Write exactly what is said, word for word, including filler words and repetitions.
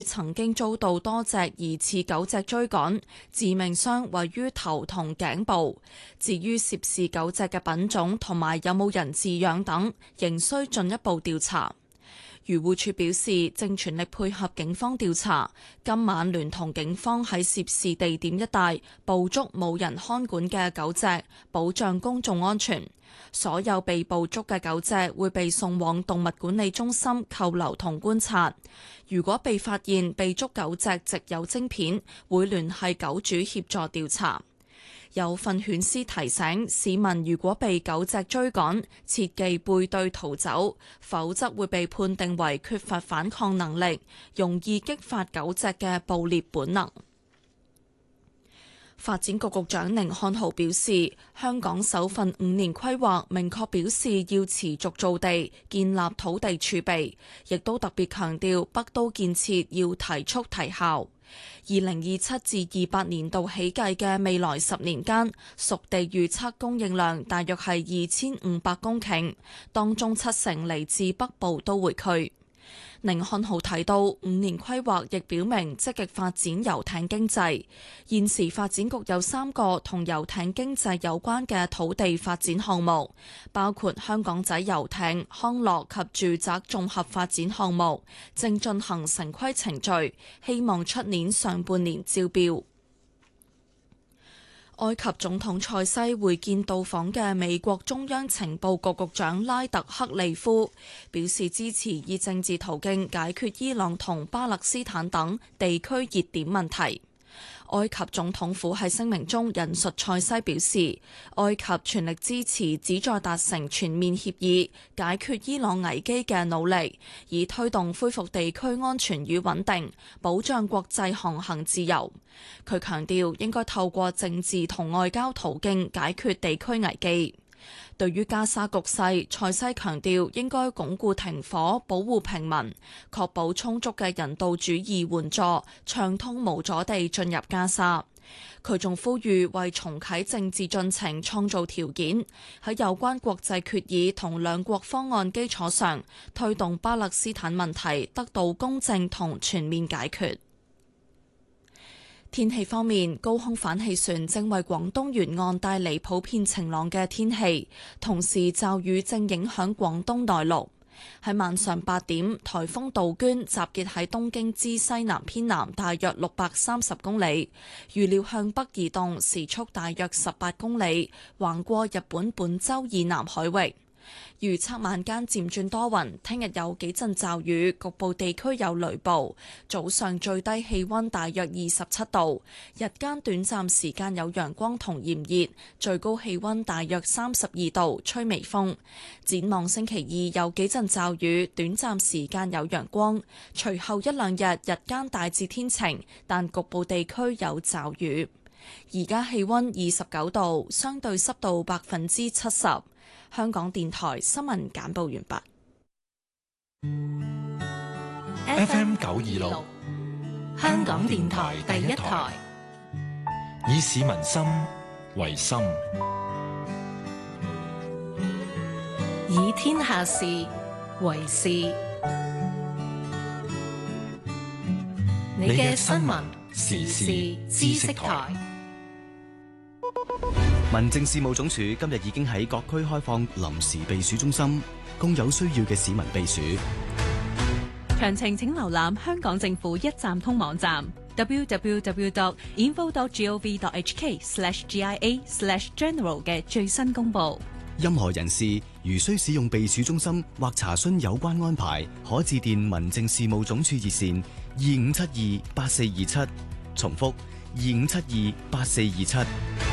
曾經遭到多隻疑似狗隻追趕，致命傷位於頭同頸部。至於涉事狗隻嘅品種同埋有冇人飼養等，仍需進一步調查。漁護署表示，正全力配合警方調查，今晚聯同警方喺涉事地點一帶捕捉冇人看管嘅狗隻，保障公眾安全。所有被捕捉嘅狗隻會被送往動物管理中心扣留同觀察。如果被發現被捉狗隻植有晶片，會聯繫狗主協助調查。有訓犬師提醒市民，如果被狗隻追趕，切忌背對逃走，否則會被判定為缺乏反抗能力，容易激發狗隻嘅捕獵本能。發展局局長甯漢豪表示，香港首份五年規劃明確表示要持續造地，建立土地儲備，亦都特別強調北都建設要提速提效。二零二七至二八年度起計嘅未來十年間，熟地預測供應量大約係二千五百公頃，當中七成嚟自北部都會區。甯漢豪提到，五年規劃亦表明積極發展遊艇經濟。現時發展局有三個同遊艇經濟有關嘅土地發展項目，包括香港仔遊艇、康樂及住宅綜合發展項目，正進行城規程序，希望出年上半年招標。埃及總統塞西會見到訪嘅美國中央情報局局長拉特克利夫，表示支持以政治途徑解決伊朗同巴勒斯坦等地區熱點問題。埃及總統府喺聲明中引述塞西表示，埃及全力支持旨在達成全面協議解決伊朗危機嘅努力，以推動恢復地區安全與穩定，保障國際航行自由。佢強調應該透過政治同外交途徑解決地區危機。對於加沙局勢，塞西強調應該鞏固停火，保護平民，確保充足嘅人道主義援助，暢通無阻地進入加沙。佢仲呼籲為重啟政治進程創造條件，喺有關國際決議同兩國方案基礎上，推動巴勒斯坦問題得到公正同全面解決。天氣方面，高空反氣旋正為廣東沿岸帶嚟普遍晴朗嘅天氣，同時驟雨正影響廣東內陸。喺晚上八點，颱風杜鵑集結喺東京之西南偏南大約六百三十公里，預料向北移動，時速大約十八公里，橫過日本本州以南海域。預測晚間漸轉多雲，聽日有幾陣驟雨，局部地區有雷暴。早上最低氣溫大約二十七度，日間短暫時間有陽光同炎熱，最高氣溫大約三十二度，吹微風。展望星期二有幾陣驟雨，短暫時間有陽光，隨後一兩日日間大致天晴，但局部地區有驟雨。而家氣溫二十九度，相對濕度百分之七十。香港電台新聞簡報完畢。 F M 九二六，香港電台第一台，以市民心為心， 以天下事為事。你嘅新聞時事知識台。 民政事務總署今日已經喺各區開放臨時避暑中心，供有需要嘅市民避暑。 詳情請瀏覽香港政府一站通網站 double-u double-u double-u dot info dot gov dot h k slash g i a slash general 嘅最新公佈。 任何人士如需使用避暑中心或查詢有關安排，可致電民政事務總署熱線二五七二八四二七，重複二五七二八四二七。